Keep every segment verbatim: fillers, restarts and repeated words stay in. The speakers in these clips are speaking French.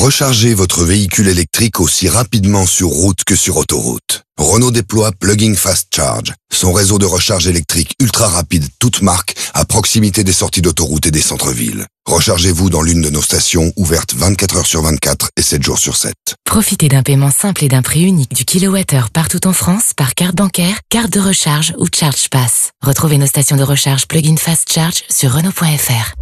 Rechargez votre véhicule électrique aussi rapidement sur route que sur autoroute. Renault déploie Plug-in Fast Charge, son réseau de recharge électrique ultra rapide, toute marque, à proximité des sorties d'autoroute et des centres-villes. Rechargez-vous dans l'une de nos stations ouvertes vingt-quatre heures sur vingt-quatre et sept jours sur sept. Profitez d'un paiement simple et d'un prix unique du kilowattheure partout en France par carte bancaire, carte de recharge ou Charge Pass. Retrouvez nos stations de recharge Plug-in Fast Charge sur Renault point F R.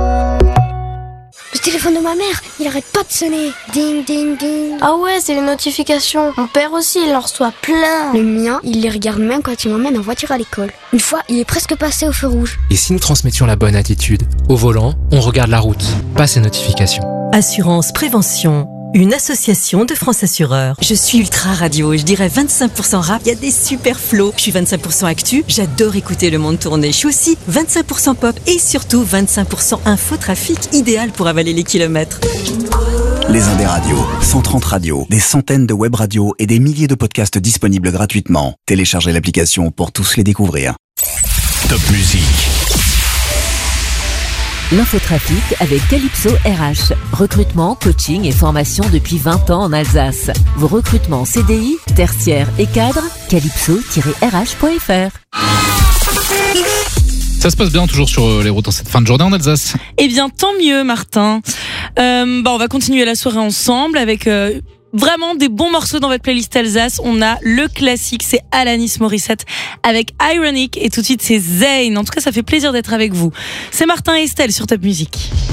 Le téléphone de ma mère, il arrête pas de sonner. Ding, ding, ding. Ah ouais, c'est les notifications. Mon père aussi, il en reçoit plein. Le mien, il les regarde même quand il m'emmène en voiture à l'école. Une fois, il est presque passé au feu rouge. Et si nous transmettions la bonne attitude? Au volant, on regarde la route, pas ses notifications. Assurance Prévention, une association de France Assureurs. Je suis ultra radio et je dirais vingt-cinq pour cent rap. Il y a des super flows. Je suis vingt-cinq pour cent actu. J'adore écouter le monde tourner. Je suis aussi vingt-cinq pour cent pop et surtout vingt-cinq pour cent infotrafic, idéal pour avaler les kilomètres. Les Indes radios, cent trente radios, des centaines de web radios et des milliers de podcasts disponibles gratuitement. Téléchargez l'application pour tous les découvrir. Top musique. L'infotrafic avec Calypso R H. Recrutement, coaching et formation depuis vingt ans en Alsace. Vos recrutements C D I, tertiaires et cadres, calypso tiret r h point f r. Ça se passe bien toujours sur les routes en cette fin de journée en Alsace. Eh bien, tant mieux, Martin. Euh, bah, on va continuer la soirée ensemble avec... Euh Vraiment des bons morceaux dans votre playlist Alsace. On a le classique, c'est Alanis Morissette avec Ironic et tout de suite c'est Zayn. En tout cas, ça fait plaisir d'être avec vous. C'est Martin et Estelle sur Top Musique.